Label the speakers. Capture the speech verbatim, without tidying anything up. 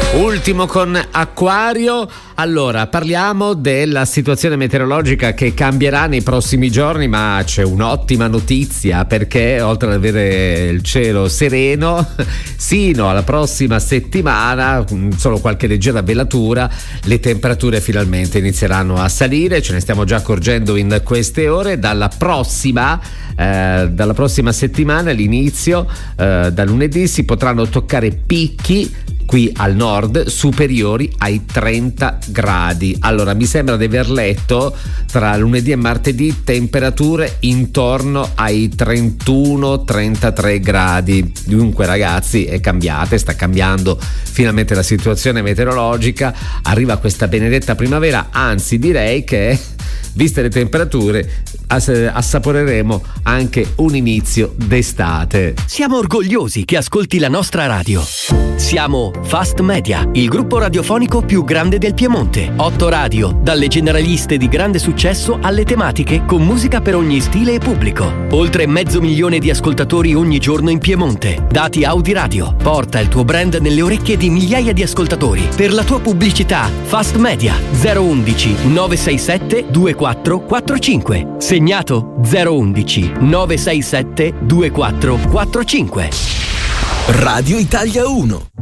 Speaker 1: Ultimo con Acquario. Allora, parliamo della situazione meteorologica che cambierà nei prossimi giorni, ma c'è un'ottima notizia, perché oltre ad avere il cielo sereno, sino alla prossima settimana, solo qualche leggera velatura, le temperature finalmente inizieranno a salire. Ce ne stiamo già accorgendo in queste ore. Dalla prossima eh, dalla prossima settimana, all'inizio, eh, da lunedì, si potranno toccare picchi qui al nord superiori ai trenta gradi. Allora, mi sembra di aver letto tra lunedì e martedì temperature intorno ai trentuno trentatré gradi. Dunque, ragazzi, è cambiata, sta cambiando finalmente la situazione meteorologica, arriva questa benedetta primavera, anzi direi che, viste le temperature, assaporeremo anche un inizio d'estate.
Speaker 2: Siamo orgogliosi che ascolti la nostra radio. Siamo Fast Media, il gruppo radiofonico più grande del Piemonte. Otto radio, dalle generaliste di grande successo alle tematiche con musica per ogni stile e pubblico. Oltre mezzo milione di ascoltatori ogni giorno in Piemonte. Dati Audi Radio. Porta il tuo brand nelle orecchie di migliaia di ascoltatori. Per la tua pubblicità, Fast Media zero undici nove sei sette due quattro quattro cinque. Segnato zero undici nove sei sette due quattro quattro cinque.
Speaker 3: Radio Italia uno.